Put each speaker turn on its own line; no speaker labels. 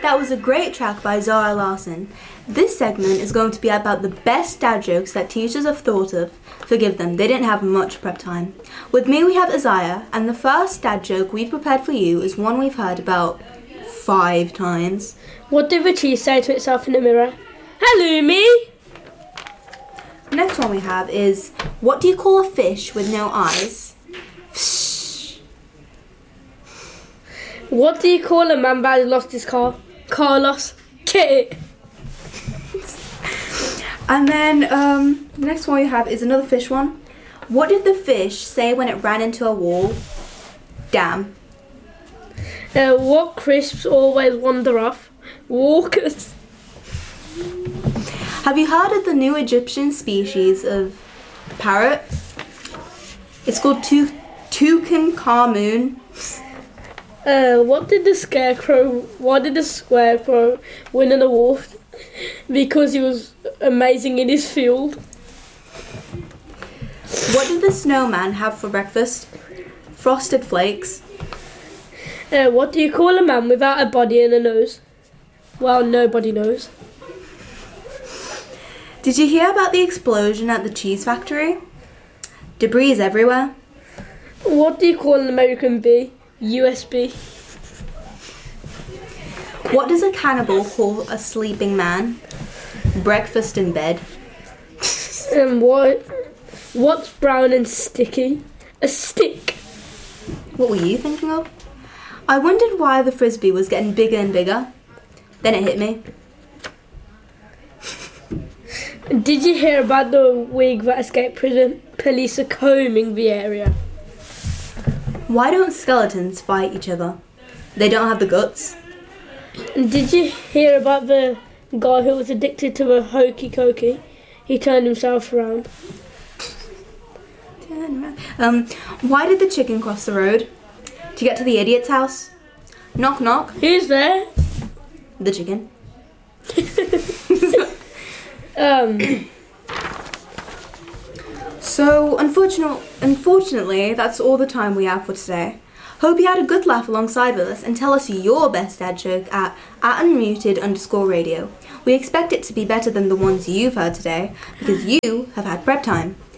that was a great track by Zara Larsson. This segment is going to be about the best dad jokes that teachers have thought of. Forgive them, they didn't have much prep time. With me we have Isaiah, and the first dad joke we've prepared for you is one we've heard about 5 times.
What did the cheese say to itself in the mirror? Hello, me!
The next one we have is, what do you call a fish with no eyes?
What do you call a man that has lost his car? Carlos. Kit.
And then the next one we have is another fish one. What did the fish say when it ran into a wall? Damn.
What crisps always wander off? Walkers.
Have you heard of the new Egyptian species of parrot? It's called Tutankhamun.
Why did the scarecrow win an award? Because he was amazing in his field.
What did the snowman have for breakfast? Frosted flakes.
What do you call a man without a body and a nose? Well, nobody knows.
Did you hear about the explosion at the cheese factory? Debris everywhere.
What do you call an American bee? USB.
What does a cannibal call a sleeping man? Breakfast in bed.
And what's brown and sticky? A stick.
What were you thinking of? I wondered why the frisbee was getting bigger and bigger. Then it hit me.
Did you hear about the wig that escaped prison? Police are combing the area.
Why don't skeletons fight each other? They don't have the guts.
Did you hear about the guy who was addicted to the hokey cokey? He turned himself around.
Why did the chicken cross the road? To get to the idiot's house? Knock knock.
Who's there?
The chicken. So, unfortunately, that's all the time we have for today. Hope you had a good laugh alongside with us, and tell us your best dad joke at @unmuted_radio. We expect it to be better than the ones you've heard today, because you have had prep time.